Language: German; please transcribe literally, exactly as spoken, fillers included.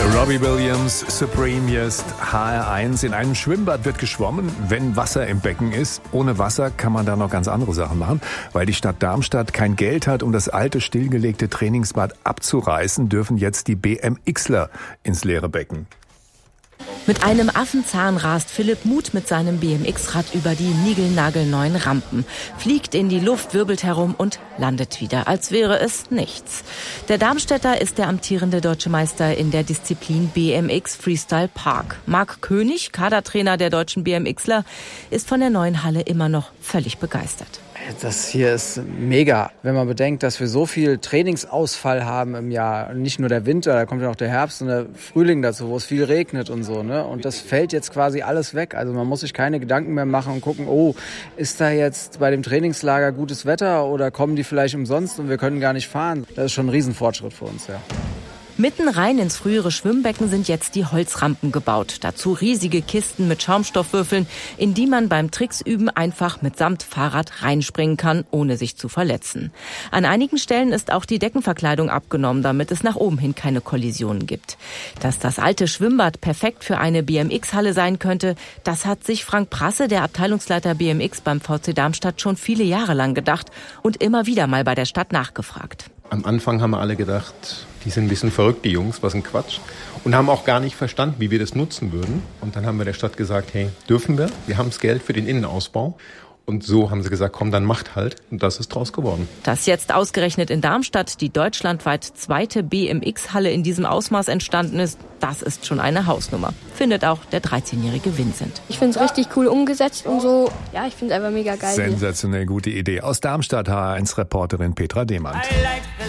Robbie Williams, Supreme, jetzt H R eins. In einem Schwimmbad wird geschwommen, wenn Wasser im Becken ist. Ohne Wasser kann man da noch ganz andere Sachen machen. Weil die Stadt Darmstadt kein Geld hat, um das alte, stillgelegte Trainingsbad abzureißen, dürfen jetzt die BMXler ins leere Becken. Mit einem Affenzahn rast Philipp Muth mit seinem B M X-Rad über die niegelnagelneuen Rampen, fliegt in die Luft, wirbelt herum und landet wieder, als wäre es nichts. Der Darmstädter ist der amtierende deutsche Meister in der Disziplin B M X Freestyle Park. Marc König, Kadertrainer der deutschen BMXler, ist von der neuen Halle immer noch völlig begeistert. Das hier ist mega, wenn man bedenkt, dass wir so viel Trainingsausfall haben im Jahr. Nicht nur der Winter, da kommt ja auch der Herbst und der Frühling dazu, wo es viel regnet und so, ne? Und das fällt jetzt quasi alles weg. Also man muss sich keine Gedanken mehr machen und gucken, oh, ist da jetzt bei dem Trainingslager gutes Wetter oder kommen die vielleicht umsonst und wir können gar nicht fahren. Das ist schon ein Riesenfortschritt für uns, ja. Mitten rein ins frühere Schwimmbecken sind jetzt die Holzrampen gebaut. Dazu riesige Kisten mit Schaumstoffwürfeln, in die man beim Tricksüben einfach mitsamt Fahrrad reinspringen kann, ohne sich zu verletzen. An einigen Stellen ist auch die Deckenverkleidung abgenommen, damit es nach oben hin keine Kollisionen gibt. Dass das alte Schwimmbad perfekt für eine B M X-Halle sein könnte, das hat sich Frank Prasse, der Abteilungsleiter B M X beim V C Darmstadt, schon viele Jahre lang gedacht und immer wieder mal bei der Stadt nachgefragt. Am Anfang haben wir alle gedacht, die sind ein bisschen verrückt, die Jungs, was ein Quatsch. Und haben auch gar nicht verstanden, wie wir das nutzen würden. Und dann haben wir der Stadt gesagt, hey, dürfen wir? Wir haben das Geld für den Innenausbau. Und so haben sie gesagt, komm, dann macht halt. Und das ist draus geworden. Dass jetzt ausgerechnet in Darmstadt die deutschlandweit zweite B M X-Halle in diesem Ausmaß entstanden ist, das ist schon eine Hausnummer. Findet auch der dreizehnjährige Vincent. Ich finde es richtig cool umgesetzt und so. Ja, ich finde es einfach mega geil. Sensationell gute Idee. Aus Darmstadt H R eins Reporterin Petra Demand.